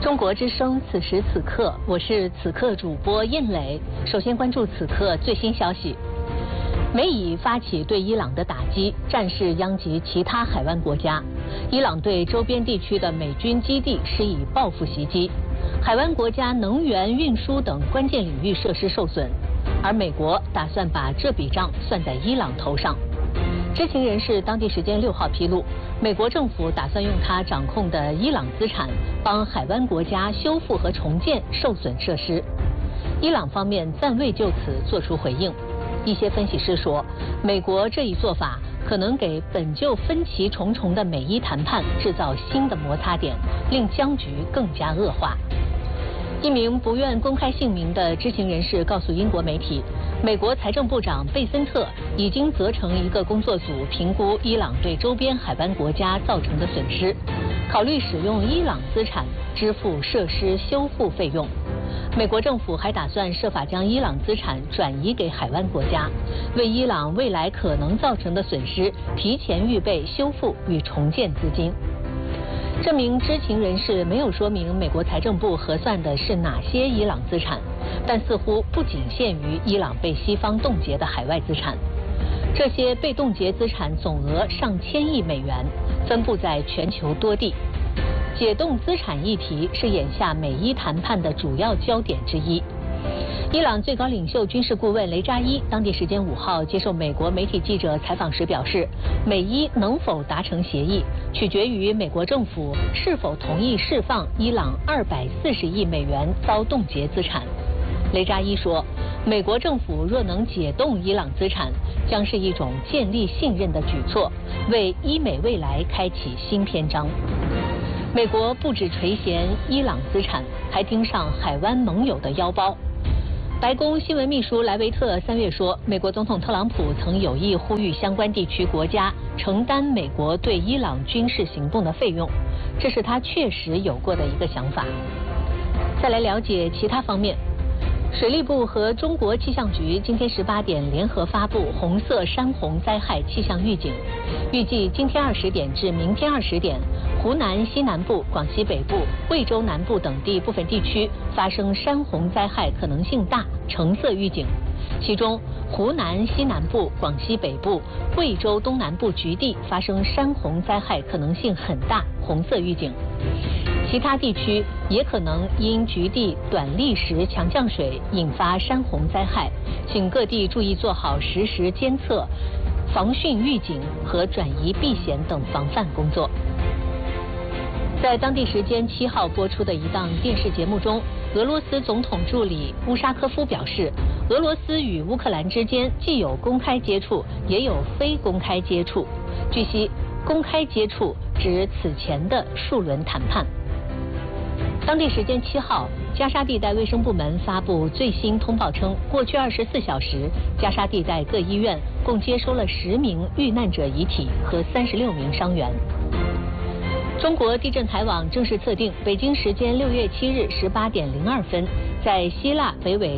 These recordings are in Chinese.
中国之声，此时此刻，我是此刻主播燕磊。首先关注此刻最新消息：美以发起对伊朗的打击，战事殃及其他海湾国家。伊朗对周边地区的美军基地施以报复袭击，海湾国家能源运输等关键领域设施受损，而美国打算把这笔账算在伊朗头上。知情人士当地时间6号披露，美国政府打算用它掌控的伊朗资产，帮海湾国家修复和重建受损设施。伊朗方面暂未就此作出回应。一些分析师说，美国这一做法可能给本就分歧重重的美伊谈判制造新的摩擦点，令僵局更加恶化。一名不愿公开姓名的知情人士告诉英国媒体，美国财政部长贝森特已经责成一个工作组评估伊朗对周边海湾国家造成的损失，考虑使用伊朗资产支付设施修复费用。美国政府还打算设法将伊朗资产转移给海湾国家，为伊朗未来可能造成的损失提前预备修复与重建资金。这名知情人士没有说明美国财政部核算的是哪些伊朗资产，但似乎不仅限于伊朗被西方冻结的海外资产。这些被冻结资产总额上千亿美元，分布在全球多地。解冻资产议题是眼下美伊谈判的主要焦点之一。伊朗最高领袖军事顾问雷扎伊当地时间5号接受美国媒体记者采访时表示，美伊能否达成协议，取决于美国政府是否同意释放伊朗240亿美元遭冻结资产。雷扎伊说，美国政府若能解冻伊朗资产，将是一种建立信任的举措，为伊美未来开启新篇章。美国不止垂涎伊朗资产，还盯上海湾盟友的腰包。白宫新闻秘书莱维特3月说，美国总统特朗普曾有意呼吁相关地区国家承担美国对伊朗军事行动的费用，这是他确实有过的一个想法。再来了解其他方面，水利部和中国气象局今天18点联合发布红色山洪灾害气象预警，预计今天20点至明天20点，湖南西南部、广西北部、贵州南部等地部分地区发生山洪灾害可能性大，橙色预警。其中，湖南西南部、广西北部、贵州东南部局地发生山洪灾害可能性很大，红色预警。其他地区也可能因局地短砾石强降水引发山洪灾害，请各地注意做好实时监测、防汛预警和转移避险等防范工作。在当地时间7号播出的一档电视节目中，俄罗斯总统助理乌沙科夫表示，俄罗斯与乌克兰之间既有公开接触，也有非公开接触。据悉，公开接触指此前的数轮谈判。当地时间7号，加沙地带卫生部门发布最新通报称，过去24小时，加沙地带各医院共接收了10名遇难者遗体和36名伤员。中国地震台网正式测定，北京时间6月7日18点02分，在希腊北纬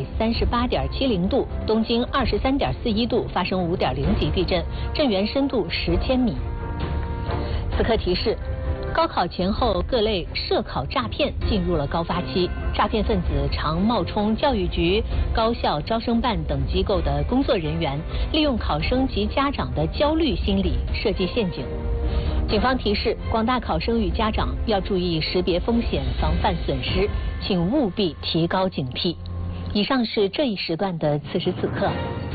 38.70度、东经23.41度发生5.0级地震，震源深度10千米。此刻提示，高考前后各类涉考诈骗进入了高发期，诈骗分子常冒充教育局、高校招生办等机构的工作人员，利用考生及家长的焦虑心理设计陷阱。警方提示广大考生与家长要注意识别风险，防范损失，请务必提高警惕。以上是这一时段的此时此刻。